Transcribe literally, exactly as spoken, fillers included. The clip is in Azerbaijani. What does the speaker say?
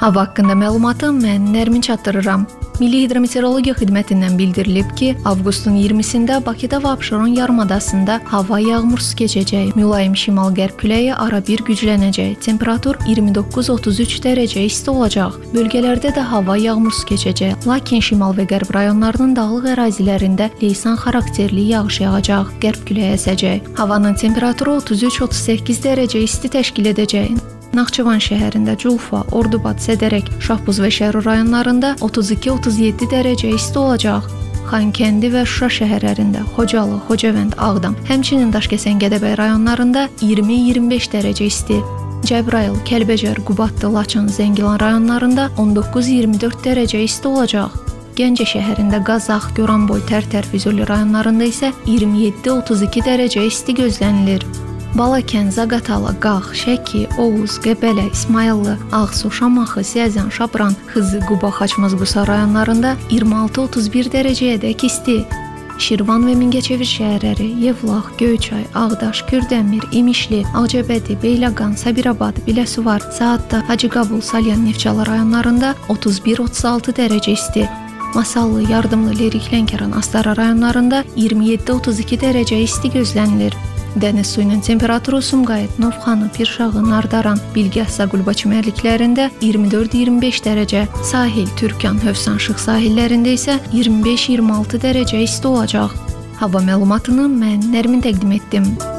Hava haqqında məlumatı mən Nərmin çatdırıram. Milli Hidrometeorologiya Xidmətindən bildirilib ki, avqustun iyirmisində Bakıda və Abşeron yarımadasında hava yağmursuz keçəcək. Mülayim şimal-qərb küləyi ara bir güclənəcək. Temperatur iyirmi doqquz otuz üç dərəcə isti olacaq. Bölgələrdə də hava yağmursuz keçəcək. Lakin şimal və qərb rayonlarının dağlıq ərazilərində leysan xarakterli yağış yağacaq. Qərb küləyi əsəcək. Havanın temperaturu otuz üç otuz səkkiz dərəcə isti təşkil edəcək. Naxçıvan şəhərində Culfa, Ordubad, Sədərək, Şahbuz və Şərur rayonlarında otuz iki otuz yeddi dərəcə isti olacaq. Xankəndi və Şuşa şəhərlərində, Xocalı, Xocavənd, Ağdam, həmçinin Daşkəsən, Gədəbəy rayonlarında iyirmi iyirmi beş dərəcə isti. Cəbrayıl, Kəlbəcər, Qubadlı, Laçın, Zəngilan rayonlarında on doqquz iyirmi dörd dərəcə isti olacaq. Gəncə şəhərində Qazax, Goranboy, Tərtər, Füzuli rayonlarında isə iyirmi yeddi otuz iki dərəcə isti gözlənilir. Balakən, Zaqatala, Qax, Şəki, Oğuz, Qəbələ, İsmayıllı, Ağsu, Şamaxı, Siyəzən, Şabran, Xızı, Quba, Xaçmaz, Qusa rayonlarında iyirmi altı otuz bir dərəcəyədək isti. Şirvan və Mingəçevir şəhərləri, Yevlax, Göyçay, Ağdaş, Kürdəmir, İmişli, Ağcabədi, Beyləqan, Sabirabad, Biləsuvar, Saatda, Hacıqabul, Salyan, Neftçala rayonlarında otuz bir otuz altı dərəcə isti. Masallı, Yardımlı, Lerik, Lənkəran, Astara rayonlarında iyirmi yeddi otuz iki dərəcə isti gözlənilir. Dəniz suyunun temperaturu Sumqayıt, Novxanı, Pirşağı, Nardaran, Bilgəhsa, Qulba çimərliklərində iyirmi dörd iyirmi beş dərəcə, sahil, Türkan, Hövsan, Şıx sahillərində isə iyirmi beş iyirmi altı dərəcə isti olacaq. Hava məlumatını mən Nərmin təqdim etdim.